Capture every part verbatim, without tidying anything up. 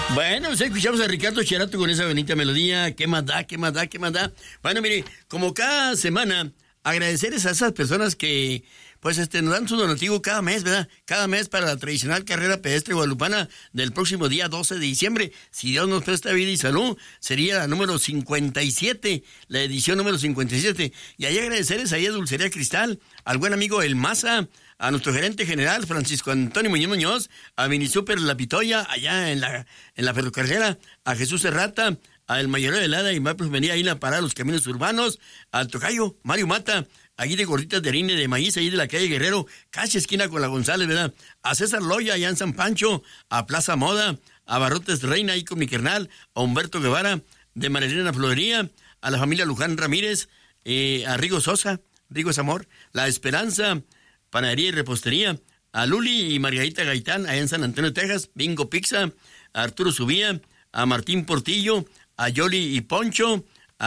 Bueno, pues escuchamos a Ricardo Cherato con esa bonita melodía. ¿Qué más da? ¿Qué más da? ¿Qué más da? Bueno, mire, como cada semana, agradecerles a esas personas que, pues, este, nos dan su donativo cada mes, ¿verdad? Cada mes para la tradicional carrera pedestre guadalupana del próximo día doce de diciembre. Si Dios nos presta vida y salud, sería la número cincuenta y siete, la edición número cincuenta y siete. Y ahí agradecerles ahí a Dulcería Cristal, al buen amigo El Maza, a nuestro gerente general, Francisco Antonio Muñoz Muñoz, a Minisuper La Pitoya, allá en la, en la ferrocarrera, a Jesús Serrata, al mayorero de Lada y más pues venía ahí a parar los caminos urbanos, al tocayo Mario Mata, allí de gorditas de harina y de maíz, ahí de la calle Guerrero, casi esquina con la González, ¿verdad? A César Loya, allá en San Pancho, a Plaza Moda, a Barrotes Reina, ahí con mi carnal, a Humberto Guevara, de Marilena Florería, a la familia Luján Ramírez, eh, a Rigo Sosa, Rigo es amor, La Esperanza, Panadería y Repostería, a Luli y Margarita Gaitán, allá en San Antonio, Texas, Bingo Pizza, a Arturo Subía, a Martín Portillo, a Yoli y Poncho,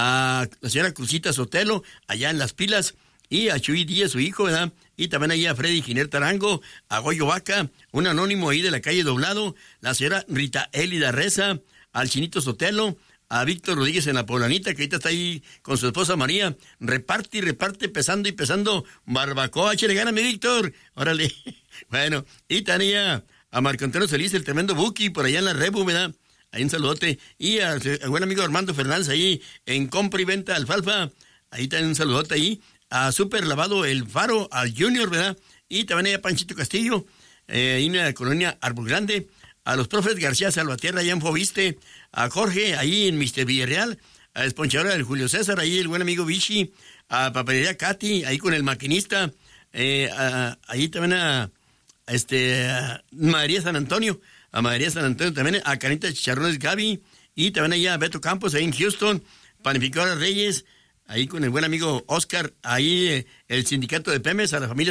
a la señora Cruzita Sotelo, allá en Las Pilas, y a Chuy Díaz, su hijo, ¿verdad? Y también ahí a Freddy Giner Tarango, a Goyo Vaca, un anónimo ahí de la calle Doblado, la señora Rita Elida Reza, al Chinito Sotelo, a Víctor Rodríguez en la Poblanita, que ahorita está ahí con su esposa María, reparte y reparte, pesando y pesando barbacoa, échale gana, mi Víctor, órale. Bueno, y tenía a Marco Antonio Solís, el tremendo Buki, por allá en la Rebu, ¿verdad? Ahí un saludote, y al buen amigo Armando Fernández ahí en compra y venta alfalfa, ahí también un saludote ahí, a Super Lavado El Faro, al Junior, ¿verdad? Y también ahí a Panchito Castillo, eh, ahí en la colonia Árbol Grande, a los profes García Salvatierra allá en Foviste, a Jorge ahí en mister Villarreal, a la esponchadora del Julio César, ahí el buen amigo Vichy, a Papelería Katy, ahí con el maquinista, eh, a, ahí también a, a este a María San Antonio, a María San Antonio también, a Canita Chicharrones Gaby, y también allá a Beto Campos, ahí en Houston, Panificadora Reyes, ahí con el buen amigo Oscar, ahí eh, el sindicato de Pemes, a la familia